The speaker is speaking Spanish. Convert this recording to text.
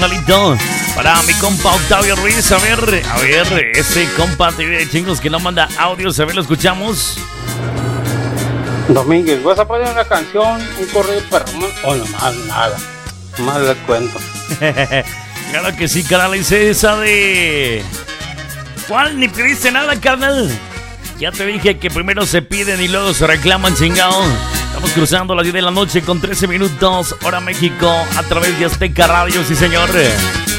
Para mi compa Octavio Ruiz, a ver, ese compa de chingos que no manda audios, a ver, lo escuchamos. Domínguez, ¿vas a poner una canción, un correo para o nomás nada? Más le cuento. Claro que sí, carnal, hice esa de... ¿Cuál? Ni pediste nada, carnal. Ya te dije que primero se piden y luego se reclaman, chingado. Estamos cruzando las 10 de la noche con 13 minutos, hora México, a través de Azteca Radio, sí señor.